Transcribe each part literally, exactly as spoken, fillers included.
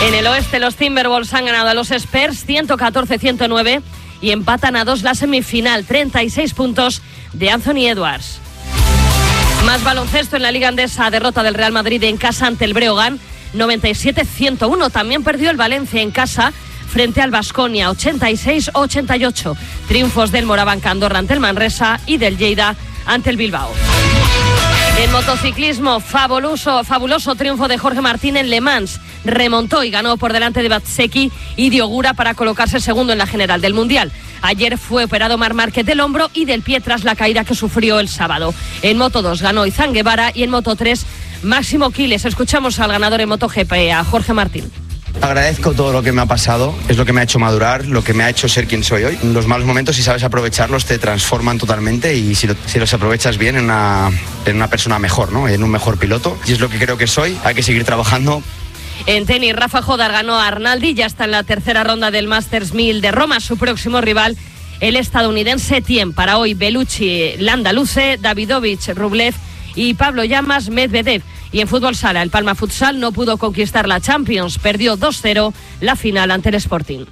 En el oeste, los Timberwolves han ganado a los Spurs ciento catorce a ciento nueve y empatan a dos la semifinal, treinta y seis puntos de Anthony Edwards. Más baloncesto en la Liga Andesa, derrota del Real Madrid en casa ante el Breogán, noventa y siete a ciento uno. También perdió el Valencia en casa frente al Baskonia, ochenta y seis a ochenta y ocho. Triunfos del Morabanca Andorra ante el Manresa y del Lleida ante el Bilbao. En motociclismo, fabuloso, fabuloso triunfo de Jorge Martín en Le Mans. Remontó y ganó por delante de Bezzecchi y de Ogura para colocarse segundo en la general del Mundial. Ayer fue operado Marc Márquez del hombro y del pie tras la caída que sufrió el sábado. En Moto dos ganó Izan Guevara y en Moto tres Máximo Quiles. Escuchamos al ganador en MotoGP, a Jorge Martín. Agradezco todo lo que me ha pasado, es lo que me ha hecho madurar, lo que me ha hecho ser quien soy hoy. Los malos momentos, si sabes aprovecharlos, te transforman totalmente y si, lo, si los aprovechas bien, en una, en una persona mejor, ¿no? En un mejor piloto. Y es lo que creo que soy, hay que seguir trabajando. En tenis, Rafa Jodar ganó a Arnaldi, ya está en la tercera ronda del Masters mil de Roma. Su próximo rival, el estadounidense Thiem. Para hoy, Bellucci, Landaluce, Davidovich, Rublev y Pablo Llamas, Medvedev. Y en fútbol sala, el Palma Futsal no pudo conquistar la Champions, perdió dos cero la final ante el Sporting.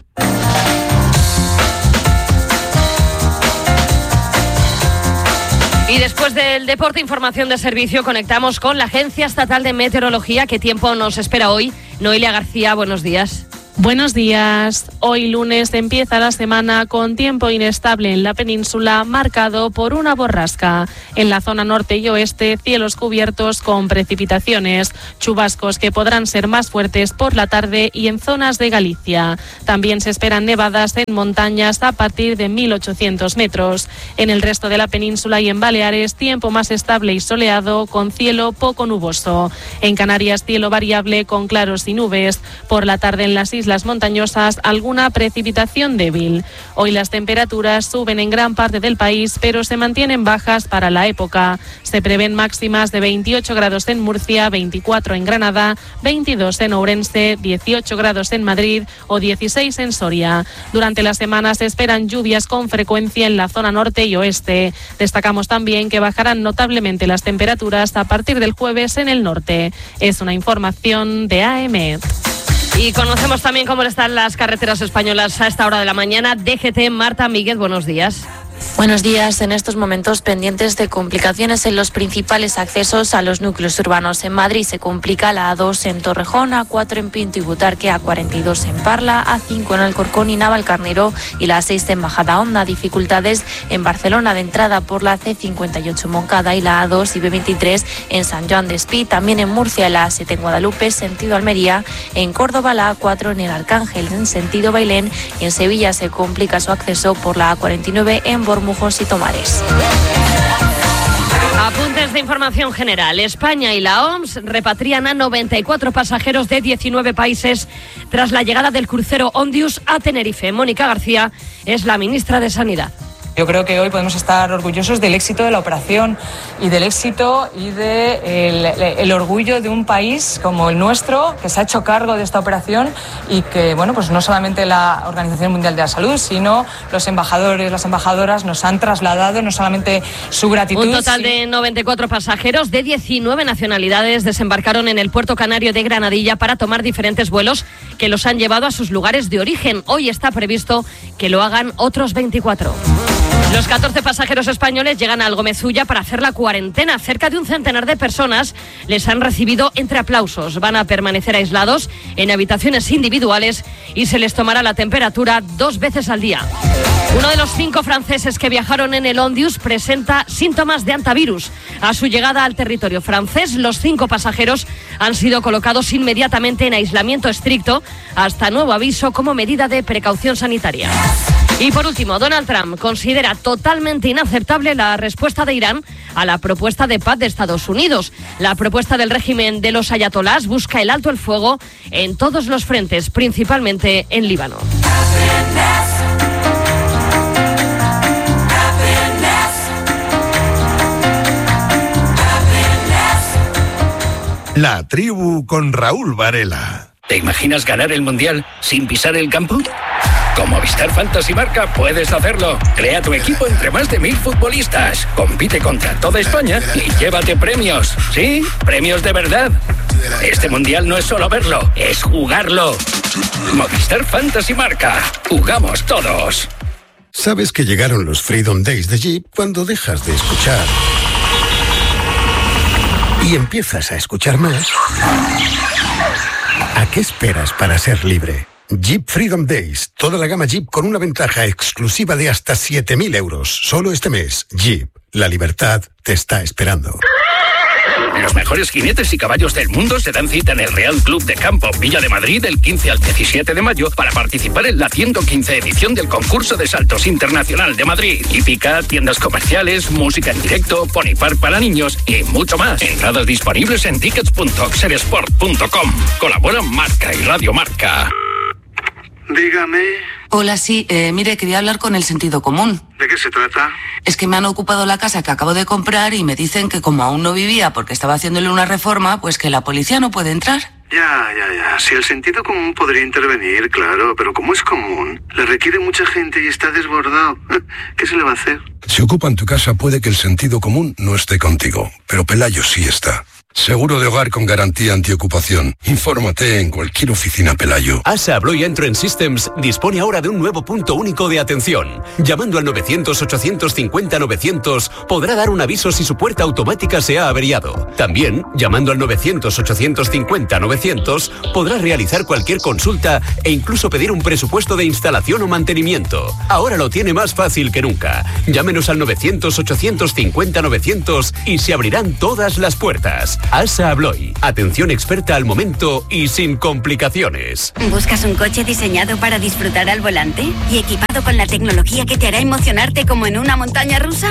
Y después del deporte, información de servicio, conectamos con la Agencia Estatal de Meteorología. ¿Qué tiempo nos espera hoy? Noelia García, buenos días. Buenos días. Hoy lunes empieza la semana con tiempo inestable en la península, marcado por una borrasca. En la zona norte y oeste, cielos cubiertos con precipitaciones, chubascos que podrán ser más fuertes por la tarde y en zonas de Galicia. También se esperan nevadas en montañas a partir de mil ochocientos metros. En el resto de la península y en Baleares, tiempo más estable y soleado con cielo poco nuboso. En Canarias, cielo variable con claros y nubes. Por la tarde en las islas montañosas, alguna precipitación débil. Hoy las temperaturas suben en gran parte del país, pero se mantienen bajas para la época. Se prevén máximas de veintiocho grados en Murcia, veinticuatro en Granada, veintidós en Ourense, dieciocho grados en Madrid o dieciséis en Soria. Durante la semana se esperan lluvias con frecuencia en la zona norte y oeste. Destacamos también que bajarán notablemente las temperaturas a partir del jueves en el norte. Es una información de A M. Y conocemos también cómo están las carreteras españolas a esta hora de la mañana. D G T, Marta Míguez, buenos días. Buenos días. En estos momentos pendientes de complicaciones en los principales accesos a los núcleos urbanos. En Madrid se complica la A dos en Torrejón, A cuatro en Pinto y Butarque, A cuarenta y dos en Parla, A cinco en Alcorcón y Navalcarnero y la A seis en Majadahonda. Dificultades en Barcelona de entrada por la C cincuenta y ocho en Moncada y la A dos y B veintitrés en San Joan de Espí. También en Murcia la A siete en Guadalupe, sentido Almería. En Córdoba la A cuatro en el Arcángel, en sentido Bailén. Y en Sevilla se complica su acceso por la A cuarenta y nueve en Bormujos y Tomares. Apuntes de información general. España y la O M S repatrian a noventa y cuatro pasajeros de diecinueve países tras la llegada del crucero Ondius a Tenerife. Mónica García es la ministra de Sanidad. Yo creo que hoy podemos estar orgullosos del éxito de la operación y del éxito y del de el orgullo de un país como el nuestro que se ha hecho cargo de esta operación y que, bueno, pues no solamente la Organización Mundial de la Salud, sino los embajadores, las embajadoras nos han trasladado no solamente su gratitud. Un total de noventa y cuatro pasajeros de diecinueve nacionalidades desembarcaron en el puerto canario de Granadilla para tomar diferentes vuelos que los han llevado a sus lugares de origen. Hoy está previsto que lo hagan otros veinticuatro. Los catorce pasajeros españoles llegan a Algomezulla para hacer la cuarentena. Cerca de un centenar de personas les han recibido entre aplausos. Van a permanecer aislados en habitaciones individuales y se les tomará la temperatura dos veces al día. Uno de los cinco franceses que viajaron en el Ondius presenta síntomas de antivirus. A su llegada al territorio francés, los cinco pasajeros han sido colocados inmediatamente en aislamiento estricto hasta nuevo aviso como medida de precaución sanitaria. Y por último, Donald Trump considera totalmente inaceptable la respuesta de Irán a la propuesta de paz de Estados Unidos. La propuesta del régimen de los ayatolás busca el alto el fuego en todos los frentes, principalmente en Líbano. La tribu con Raúl Varela. ¿Te imaginas ganar el Mundial sin pisar el campo? Con Movistar Fantasy Marca puedes hacerlo. Crea tu equipo entre más de mil futbolistas. Compite contra toda España y llévate premios. Sí, premios de verdad. Este mundial no es solo verlo, es jugarlo. Movistar Fantasy Marca. Jugamos todos. Sabes que llegaron los Freedom Days de Jeep cuando dejas de escuchar y empiezas a escuchar más. ¿A qué esperas para ser libre? Jeep Freedom Days. Toda la gama Jeep con una ventaja exclusiva de hasta siete mil euros. Solo este mes. Jeep. La libertad te está esperando. Los mejores jinetes y caballos del mundo se dan cita en el Real Club de Campo Villa de Madrid del quince al diecisiete de mayo para participar en la ciento quince edición del concurso de saltos internacional de Madrid. Hípica, tiendas comerciales, música en directo, pony park para niños y mucho más. Entradas disponibles en tickets punto oxeresport punto com. Colaboran Marca y Radio Marca. Dígame. Hola, sí, eh, mire, quería hablar con el sentido común. ¿De qué se trata? Es que me han ocupado la casa que acabo de comprar y me dicen que como aún no vivía porque estaba haciéndole una reforma, pues que la policía no puede entrar. Ya, ya, ya. Si el sentido común podría intervenir, claro, pero como es común, le requiere mucha gente y está desbordado. ¿Qué se le va a hacer? Si ocupan tu casa puede que el sentido común no esté contigo, pero Pelayo sí está. Seguro de hogar con garantía antiocupación. Infórmate en cualquier oficina Pelayo. ASA Abloy Entrance Systems dispone ahora de un nuevo punto único de atención. Llamando al novecientos ochocientos cincuenta novecientos podrá dar un aviso si su puerta automática se ha averiado. También, llamando al novecientos ochocientos cincuenta novecientos podrá realizar cualquier consulta e incluso pedir un presupuesto de instalación o mantenimiento. Ahora lo tiene más fácil que nunca. Llámenos al novecientos ochocientos cincuenta novecientos y se abrirán todas las puertas. ASA Abloy. Atención experta al momento y sin complicaciones. ¿Buscas un coche diseñado para disfrutar al volante y equipado con la tecnología que te hará emocionarte como en una montaña rusa?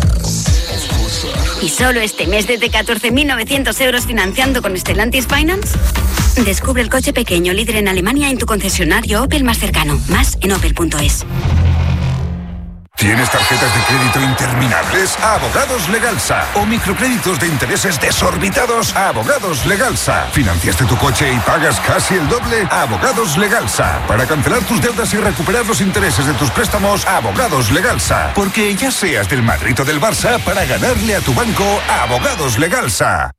¿Y solo este mes desde catorce mil novecientos euros financiando con Stellantis Finance? Descubre el coche pequeño líder en Alemania en tu concesionario Opel más cercano. Más en opel punto es. ¿Tienes tarjetas de crédito interminables? Abogados Legalsa. ¿O microcréditos de intereses desorbitados? Abogados Legalsa. ¿Financiaste tu coche y pagas casi el doble? Abogados Legalsa. Para cancelar tus deudas y recuperar los intereses de tus préstamos, Abogados Legalsa. Porque ya seas del Madrid o del Barça, para ganarle a tu banco, Abogados Legalsa.